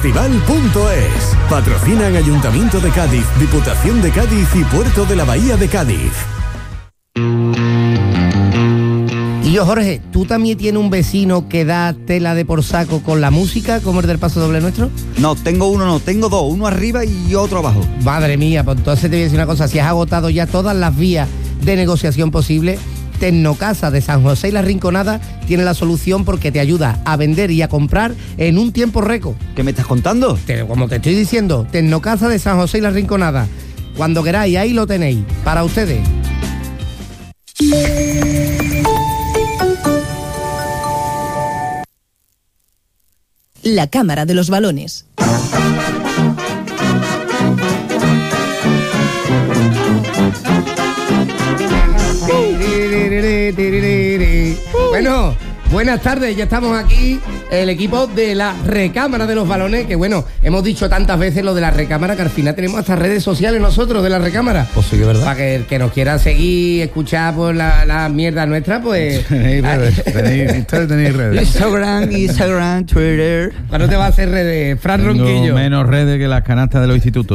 Festival.es. Patrocinan Ayuntamiento de Cádiz, Diputación de Cádiz y Puerto de la Bahía de Cádiz. Y yo, Jorge, ¿tú también tienes un vecino que da tela de por saco con la música, como el del Paso Doble nuestro? No, tengo dos, uno arriba y otro abajo. Madre mía, pues entonces te voy a decir una cosa, si has agotado ya todas las vías de negociación posible, Tecnocasa de San José y La Rinconada tiene la solución porque te ayuda a vender y a comprar en un tiempo récord. ¿Qué me estás contando? Como te estoy diciendo, Tecnocasa de San José y La Rinconada. Cuando queráis, ahí lo tenéis, para ustedes. La Cámara de los Balones. Bueno, buenas tardes, ya estamos aquí, el equipo de la Recámara de los Balones, que bueno, hemos dicho tantas veces lo de la Recámara que al final tenemos hasta redes sociales nosotros de la Recámara. Pues sí, que verdad. Para que el que nos quiera seguir, escuchar por la mierda nuestra, pues... Tenéis redes. Instagram, Twitter. ¿Cuándo te va a hacer redes, Fran Tengo Ronquillo? menos redes que las canastas de los institutos.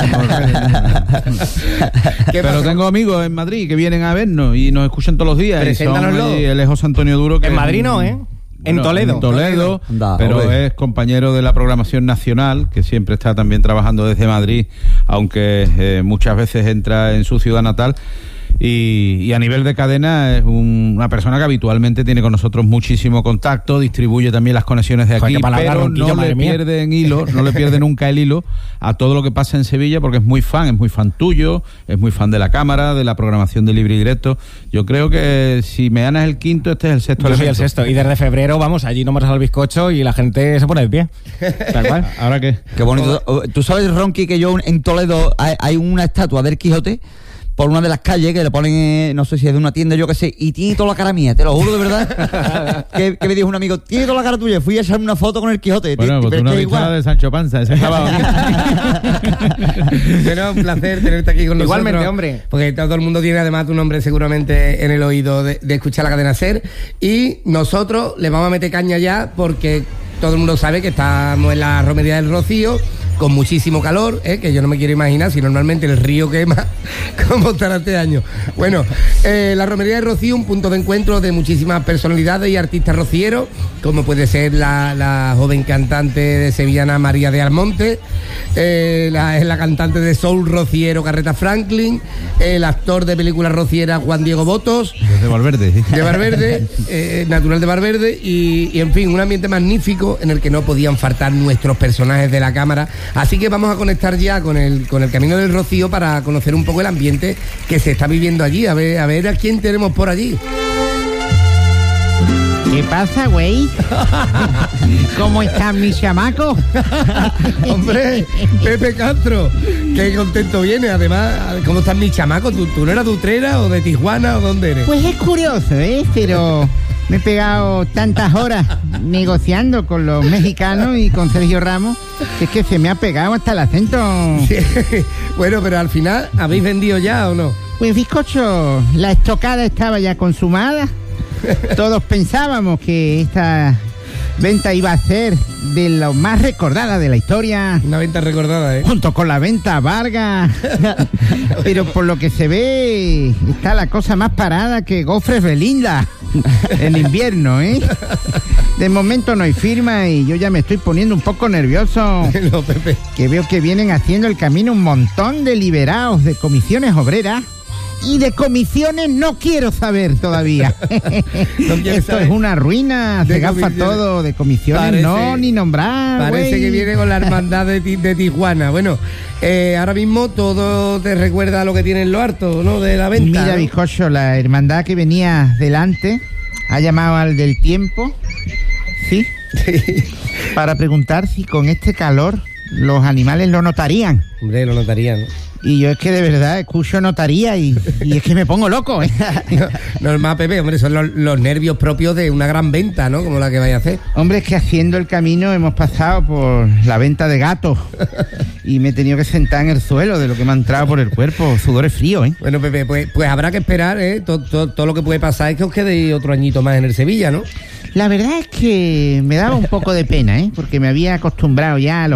Pero tengo amigos en Madrid que vienen a vernos y nos escuchan todos los días. Preséntanoslo. Y él es José Antonio Duro. Que en Madrid no, ¿eh? En Toledo. En Toledo, pero hombre. es compañero de la programación nacional, que siempre está también trabajando desde Madrid, aunque muchas veces entra en su ciudad natal. Y a nivel de cadena es una persona que habitualmente tiene con nosotros muchísimo contacto, distribuye también las conexiones de aquí, pero no le pierde nunca el hilo a todo lo que pasa en Sevilla, porque es muy fan tuyo, es muy fan de la cámara, de la programación de Libre y Directo. Yo creo que si me ganas el quinto, este es el sexto. Yo soy el sexto, y desde febrero, vamos, allí no me al bizcocho y la gente se pone de pie. Tal cual. ¿Ahora qué? Qué bonito. ¿Tú sabes, Ronqui, que yo en Toledo hay una estatua del Quijote por una de las calles que le ponen, no sé si es de una tienda, yo qué sé, y tiene toda la cara mía, te lo juro de verdad. que me dijo un amigo, tiene toda la cara tuya. Fui a echarme una foto con el Quijote. Bueno, pues tú no has visto la de Sancho Panza, ese estaba Bueno, un placer tenerte aquí con nosotros. Igualmente, hombre. Porque todo el mundo tiene además tu nombre seguramente en el oído de escuchar la cadena SER. Y nosotros le vamos a meter caña ya porque todo el mundo sabe que estamos en la Romería del Rocío, con muchísimo calor, que yo no me quiero imaginar si normalmente el río quema, cómo estará este año. Bueno, la Romería del Rocío, un punto de encuentro de muchísimas personalidades y artistas rocieros, como puede ser la joven cantante de sevillana María de Almonte, la cantante de soul rociero Carreta Franklin, el actor de películas rocieras Juan Diego Botos, de Valverde, ¿sí? De Valverde, natural de Valverde, y en fin, un ambiente magnífico en el que no podían faltar nuestros personajes de la cámara. Así que vamos a conectar ya con el Camino del Rocío para conocer un poco el ambiente que se está viviendo allí. A ver a quién tenemos por allí. ¿Qué pasa, güey? ¿Cómo están mis chamacos? Hombre, Pepe Castro, qué contento viene. Además, ¿cómo están mis chamacos? ¿Tú no eras de Utrera o de Tijuana o dónde eres? Pues es curioso, pero me he pegado tantas horas negociando con los mexicanos y con Sergio Ramos que es que se me ha pegado hasta el acento. Sí. Bueno, pero al final, ¿habéis vendido ya o no? Pues bizcocho, la estocada estaba ya consumada. Todos pensábamos que esta venta iba a ser de lo más recordada de la historia. Una venta recordada, junto con la venta Vargas. Pero por lo que se ve, está la cosa más parada que gofres Belinda en invierno, De momento no hay firma y yo ya me estoy poniendo un poco nervioso. No, Pepe. Que veo que vienen haciendo el camino un montón de liberados de comisiones obreras. Y de comisiones no quiero saber todavía. Esto es una ruina, se gafa todo de comisiones, parece, no, ni nombrar. Parece que viene con la hermandad de Tijuana. Bueno, ahora mismo todo te recuerda a lo que tiene en lo harto, ¿no? De la venta. Mira, bizcocho, la hermandad que venía delante ha llamado al del tiempo, ¿sí? Para preguntar si con este calor los animales lo notarían. Hombre, lo notarían, ¿no? Y yo es que de verdad escucho notaría y es que me pongo loco, Normal, Pepe, hombre, son los nervios propios de una gran venta, ¿no? Como la que vaya a hacer. Hombre, es que haciendo el camino hemos pasado por la venta de gatos y me he tenido que sentar en el suelo de lo que me ha entrado por el cuerpo, sudores fríos, Bueno, Pepe, pues habrá que esperar, Todo lo que puede pasar es que os quedéis otro añito más en el Sevilla, ¿no? La verdad es que me daba un poco de pena, ¿eh? Porque me había acostumbrado ya a los